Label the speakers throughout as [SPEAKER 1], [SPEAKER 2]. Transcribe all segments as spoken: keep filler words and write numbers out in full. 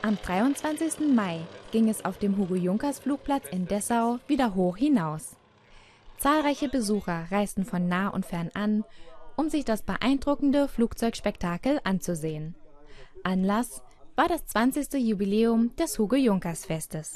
[SPEAKER 1] Am dreiundzwanzigsten Mai ging es auf dem Hugo-Junkers-Flugplatz in Dessau wieder hoch hinaus. Zahlreiche Besucher reisten von nah und fern an, um sich das beeindruckende Flugzeugspektakel anzusehen. Anlass war das zwanzigste Jubiläum des Hugo-Junkers-Festes.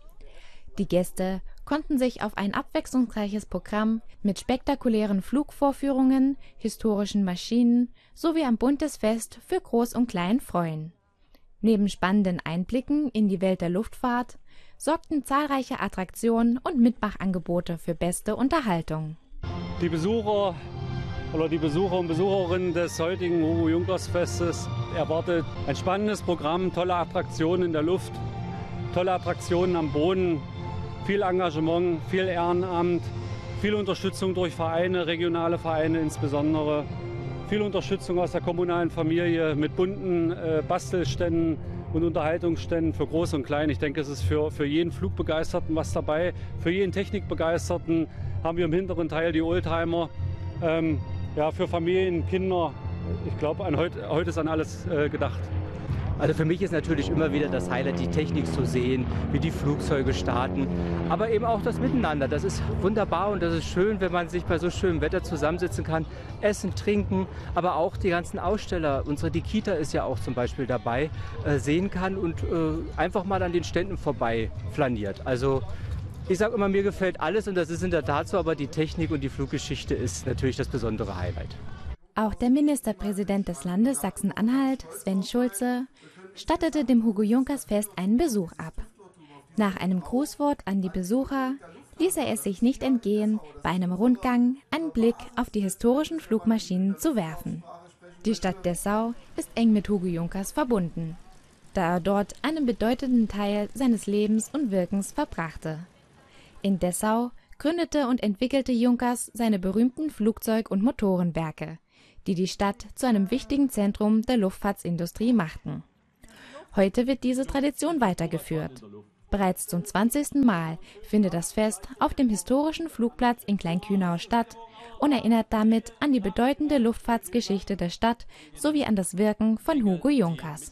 [SPEAKER 1] Die Gäste konnten sich auf ein abwechslungsreiches Programm mit spektakulären Flugvorführungen, historischen Maschinen sowie ein buntes Fest für Groß und Klein freuen. Neben spannenden Einblicken in die Welt der Luftfahrt sorgten zahlreiche Attraktionen und Mitmachangebote für beste Unterhaltung.
[SPEAKER 2] Die Besucher oder die Besucher und Besucherinnen des heutigen Hugo-Junkers-Festes erwartet ein spannendes Programm, tolle Attraktionen in der Luft, tolle Attraktionen am Boden, viel Engagement, viel Ehrenamt, viel Unterstützung durch Vereine, regionale Vereine insbesondere. Viel Unterstützung aus der kommunalen Familie mit bunten äh, Bastelständen und Unterhaltungsständen für Groß und Klein. Ich denke, es ist für, für jeden Flugbegeisterten was dabei. Für jeden Technikbegeisterten haben wir im hinteren Teil die Oldtimer. Ähm, ja, für Familien, Kinder, ich glaube, an heute, heute ist an alles äh, gedacht.
[SPEAKER 3] Also für mich ist natürlich immer wieder das Highlight, die Technik zu sehen, wie die Flugzeuge starten, aber eben auch das Miteinander. Das ist wunderbar und das ist schön, wenn man sich bei so schönem Wetter zusammensitzen kann, essen, trinken, aber auch die ganzen Aussteller, unsere die Kita ist ja auch zum Beispiel dabei, äh, sehen kann und äh, einfach mal an den Ständen vorbei flaniert. Also ich sage immer, mir gefällt alles und das ist in der Tat so, aber die Technik und die Fluggeschichte ist natürlich das besondere Highlight.
[SPEAKER 1] Auch der Ministerpräsident des Landes Sachsen-Anhalt, Sven Schulze, stattete dem Hugo-Junkers-Fest einen Besuch ab. Nach einem Grußwort an die Besucher ließ er es sich nicht entgehen, bei einem Rundgang einen Blick auf die historischen Flugmaschinen zu werfen. Die Stadt Dessau ist eng mit Hugo Junkers verbunden, da er dort einen bedeutenden Teil seines Lebens und Wirkens verbrachte. In Dessau gründete und entwickelte Junkers seine berühmten Flugzeug- und Motorenwerke, die die Stadt zu einem wichtigen Zentrum der Luftfahrtsindustrie machten. Heute wird diese Tradition weitergeführt. Bereits zum zwanzigsten Mal findet das Fest auf dem historischen Flugplatz in Kleinkühnau statt und erinnert damit an die bedeutende Luftfahrtsgeschichte der Stadt sowie an das Wirken von Hugo Junkers.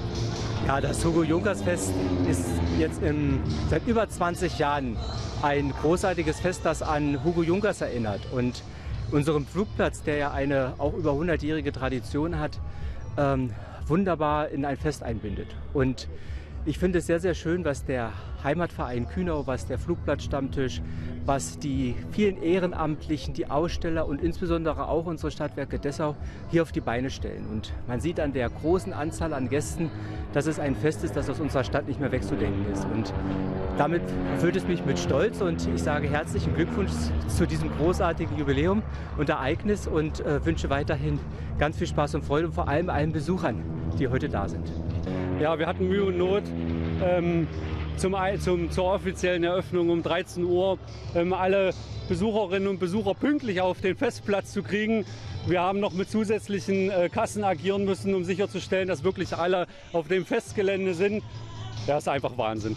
[SPEAKER 3] Ja, das Hugo-Junkers-Fest ist jetzt in, seit über zwanzig Jahren ein großartiges Fest, das an Hugo Junkers erinnert. Und unseren Flugplatz, der ja eine auch über hundertjährige Tradition hat, ähm, wunderbar in ein Fest einbindet. Und ich finde es sehr, sehr schön, was der Heimatverein Kühnau, was der Flugplatzstammtisch, was die vielen Ehrenamtlichen, die Aussteller und insbesondere auch unsere Stadtwerke Dessau hier auf die Beine stellen. Und man sieht an der großen Anzahl an Gästen, dass es ein Fest ist, das aus unserer Stadt nicht mehr wegzudenken ist. Und damit erfüllt es mich mit Stolz und ich sage herzlichen Glückwunsch zu diesem großartigen Jubiläum und Ereignis und äh, wünsche weiterhin ganz viel Spaß und Freude und vor allem allen Besuchern, die heute da sind.
[SPEAKER 2] Ja, wir hatten Mühe und Not, ähm, zum, zum, zur offiziellen Eröffnung um dreizehn Uhr ähm, alle Besucherinnen und Besucher pünktlich auf den Festplatz zu kriegen. Wir haben noch mit zusätzlichen äh, Kassen agieren müssen, um sicherzustellen, dass wirklich alle auf dem Festgelände sind. Ja, ist einfach Wahnsinn.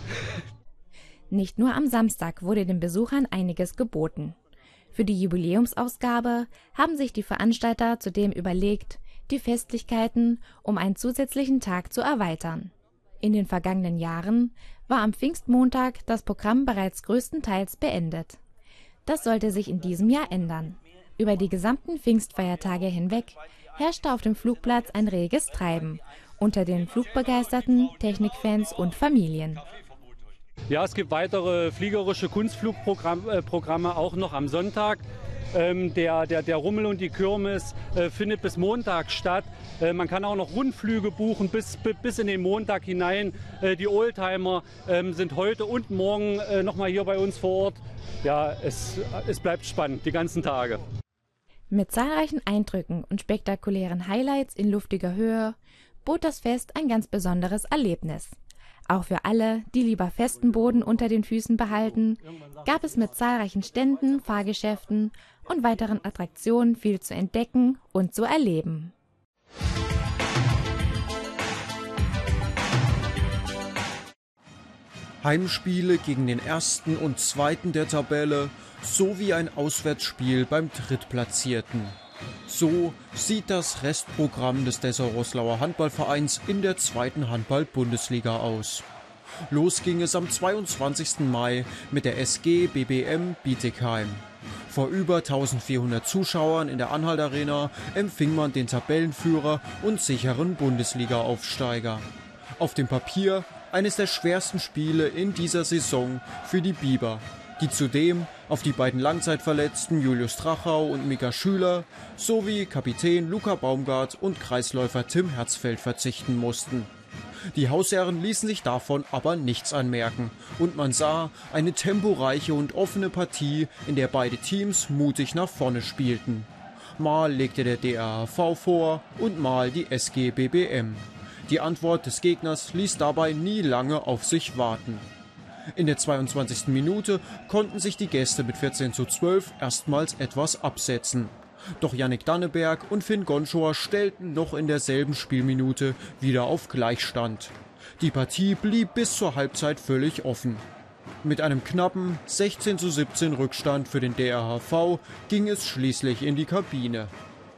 [SPEAKER 1] Nicht nur am Samstag wurde den Besuchern einiges geboten. Für die Jubiläumsausgabe haben sich die Veranstalter zudem überlegt, die Festlichkeiten um einen zusätzlichen Tag zu erweitern. In den vergangenen Jahren war am Pfingstmontag das Programm bereits größtenteils beendet. Das sollte sich in diesem Jahr ändern. Über die gesamten Pfingstfeiertage hinweg herrschte auf dem Flugplatz ein reges Treiben unter den Flugbegeisterten, Technikfans und Familien.
[SPEAKER 2] Ja, es gibt weitere fliegerische Kunstflugprogramme auch noch am Sonntag. Ähm, der, der, der Rummel und die Kirmes äh, findet bis Montag statt. Äh, man kann auch noch Rundflüge buchen bis, bis in den Montag hinein. Äh, die Oldtimer äh, sind heute und morgen äh, noch mal hier bei uns vor Ort. Ja, es, es bleibt spannend, die ganzen Tage.
[SPEAKER 1] Mit zahlreichen Eindrücken und spektakulären Highlights in luftiger Höhe bot das Fest ein ganz besonderes Erlebnis. Auch für alle, die lieber festen Boden unter den Füßen behalten, gab es mit zahlreichen Ständen, Fahrgeschäften und weiteren Attraktionen viel zu entdecken und zu erleben.
[SPEAKER 4] Heimspiele gegen den ersten und zweiten der Tabelle sowie ein Auswärtsspiel beim Drittplatzierten. So sieht das Restprogramm des Dessau-Roßlauer Handballvereins in der zweiten Handball-Bundesliga aus. Los ging es am zweiundzwanzigsten Mai mit der S G B B M Bietigheim. Vor über eintausendvierhundert Zuschauern in der Anhalt Arena empfing man den Tabellenführer und sicheren Bundesliga-Aufsteiger. Auf dem Papier eines der schwersten Spiele in dieser Saison für die Biber, die zudem auf die beiden Langzeitverletzten Julius Trachau und Mika Schüler sowie Kapitän Luca Baumgart und Kreisläufer Tim Herzfeld verzichten mussten. Die Hausherren ließen sich davon aber nichts anmerken und man sah eine temporeiche und offene Partie, in der beide Teams mutig nach vorne spielten. Mal legte der D R H V vor und mal die S G B B M. Die Antwort des Gegners ließ dabei nie lange auf sich warten. In der zweiundzwanzigsten Minute konnten sich die Gäste mit vierzehn zu zwölf erstmals etwas absetzen. Doch Yannick Danneberg und Finn Gonschor stellten noch in derselben Spielminute wieder auf Gleichstand. Die Partie blieb bis zur Halbzeit völlig offen. Mit einem knappen sechzehn zu siebzehn Rückstand für den D R H V ging es schließlich in die Kabine.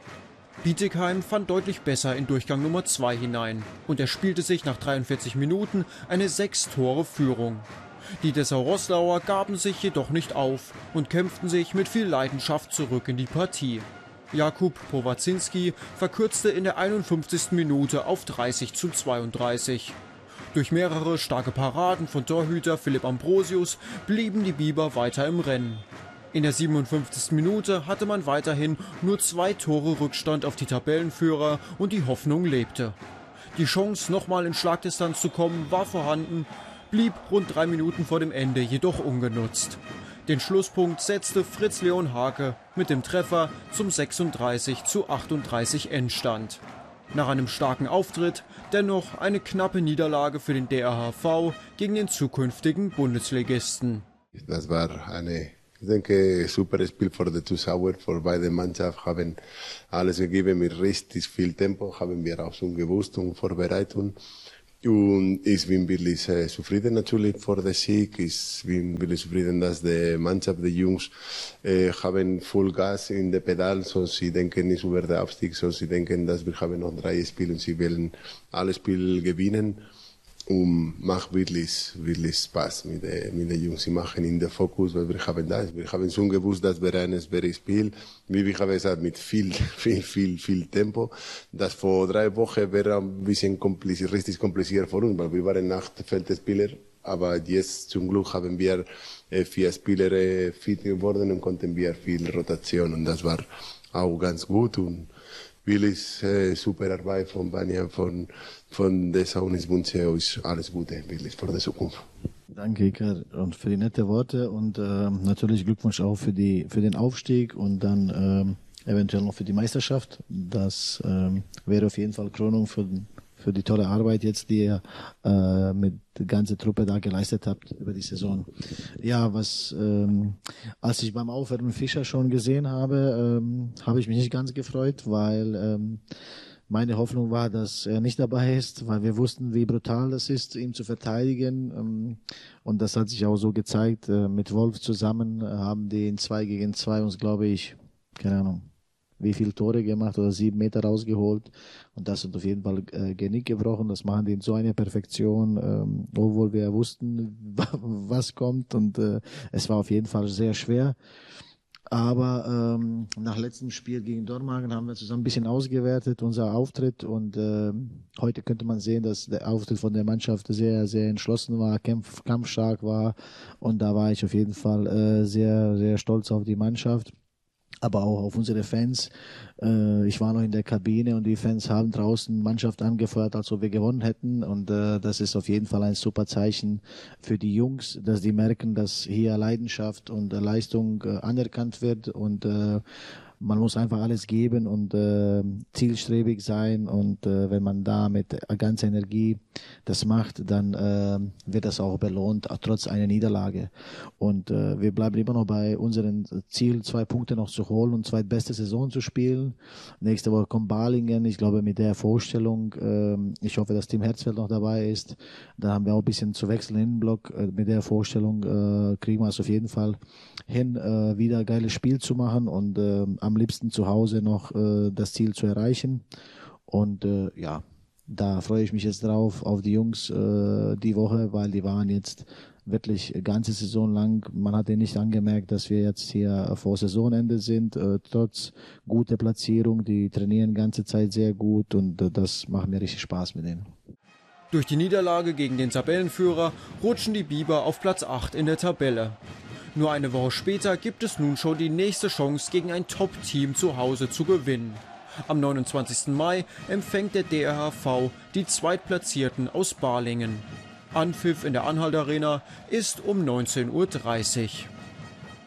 [SPEAKER 4] Bietigheim fand deutlich besser in Durchgang Nummer zwei hinein und erspielte sich nach dreiundvierzig Minuten eine Sechs-Tore-Führung. Die Dessau-Roßlauer gaben sich jedoch nicht auf und kämpften sich mit viel Leidenschaft zurück in die Partie. Jakub Powacinski verkürzte in der einundfünfzigsten Minute auf dreißig zu zweiunddreißig. Durch mehrere starke Paraden von Torhüter Philipp Ambrosius blieben die Biber weiter im Rennen. In der siebenundfünfzigsten Minute hatte man weiterhin nur zwei Tore Rückstand auf die Tabellenführer und die Hoffnung lebte. Die Chance, nochmal in Schlagdistanz zu kommen, war vorhanden, blieb rund drei Minuten vor dem Ende jedoch ungenutzt. Den Schlusspunkt setzte Fritz Leon Hake mit dem Treffer zum sechsunddreißig zu achtunddreißig Endstand. Nach einem starken Auftritt dennoch eine knappe Niederlage für den D R H V gegen den zukünftigen Bundesligisten.
[SPEAKER 5] Das war eine, ich denke, super Spiel für die Zuschauer, für beide Mannschaften, haben alles gegeben mit richtig viel Tempo, haben wir auch schon gewusst und Vorbereitung. Und ich bin wirklich äh, zufrieden natürlich vor der Sieg. Ich bin wirklich zufrieden, dass die Mannschaft, die Jungs, äh, haben voll Gas in der Pedal, so sie denken nicht über den Abstieg, so sie denken, dass wir haben noch drei Spiele und sie wollen alle Spiele gewinnen. Und macht wirklich, wirklich Spaß mit den mit den Jungs. Sie machen in den Fokus, weil wir haben das. Wir haben schon gewusst, dass wir ein schweres Spiel, wie ich habe gesagt, mit viel, viel, viel, viel Tempo. Das vor drei Wochen wäre ein bisschen kompliziert, richtig kompliziert für uns, weil wir waren Nachtfeldspieler. Aber jetzt zum Glück haben wir äh, vier Spieler äh, fit geworden und konnten wir viel Rotation. Und das war auch ganz gut. Und wirklich äh, super Arbeit von Banja, von, von Dessau und ich wünsche euch alles Gute, wirklich für die Zukunft.
[SPEAKER 6] Danke, Iker, und für die nette Worte und äh, natürlich Glückwunsch auch für die für den Aufstieg und dann äh, eventuell noch für die Meisterschaft. Das äh, wäre auf jeden Fall Krönung für für die tolle Arbeit jetzt, die ihr äh, mit der ganzen Truppe da geleistet habt über die Saison. Ja, was ähm, als ich beim Aufwärmen Fischer schon gesehen habe, ähm, habe ich mich nicht ganz gefreut, weil ähm, meine Hoffnung war, dass er nicht dabei ist, weil wir wussten, wie brutal das ist, ihn zu verteidigen. Ähm, und das hat sich auch so gezeigt. Äh, mit Wolf zusammen haben die in zwei gegen zwei uns, glaube ich, keine Ahnung, wie viele Tore gemacht oder sieben Meter rausgeholt. Und das hat auf jeden Fall äh, Genick gebrochen. Das machen die in so einer Perfektion, ähm, obwohl wir wussten, was kommt. Und äh, es war auf jeden Fall sehr schwer. Aber ähm, nach letztem Spiel gegen Dormagen haben wir zusammen ein bisschen ausgewertet, unser Auftritt. Und äh, heute könnte man sehen, dass der Auftritt von der Mannschaft sehr, sehr entschlossen war, kampf, kampfstark war. Und da war ich auf jeden Fall äh, sehr, sehr stolz auf die Mannschaft. Aber auch auf unsere Fans. Äh, ich war noch in der Kabine und die Fans haben draußen Mannschaft angefeuert, als ob wir gewonnen hätten. Und äh, das ist auf jeden Fall ein super Zeichen für die Jungs, dass die merken, dass hier Leidenschaft und äh, Leistung äh, anerkannt wird. Und äh, man muss einfach alles geben und äh, zielstrebig sein. Und äh, wenn man da mit ganzer Energie das macht, dann äh, wird das auch belohnt, trotz einer Niederlage. Und äh, wir bleiben immer noch bei unserem Ziel, zwei Punkte noch zu holen und zweitbeste Saison zu spielen. Nächste Woche kommt Balingen. Ich glaube, mit der Vorstellung, äh, ich hoffe, dass Tim Herzfeld noch dabei ist. Da haben wir auch ein bisschen zu wechseln in den Block. Äh, mit der Vorstellung äh, kriegen wir es auf jeden Fall hin, äh, wieder ein geiles Spiel zu machen und äh, am liebsten zu Hause noch äh, das Ziel zu erreichen. Und äh, ja, da freue ich mich jetzt drauf, auf die Jungs äh, die Woche, weil die waren jetzt wirklich ganze Saison lang. Man hat denen nicht angemerkt, dass wir jetzt hier vor Saisonende sind, äh, trotz guter Platzierung. Die trainieren ganze Zeit sehr gut und äh, das macht mir richtig Spaß mit denen.
[SPEAKER 4] Durch die Niederlage gegen den Tabellenführer rutschen die Biber auf Platz acht in der Tabelle. Nur eine Woche später gibt es nun schon die nächste Chance, gegen ein Top-Team zu Hause zu gewinnen. Am neunundzwanzigsten Mai empfängt der D R H V die Zweitplatzierten aus Balingen. Anpfiff in der Anhalt Arena ist um neunzehn Uhr dreißig.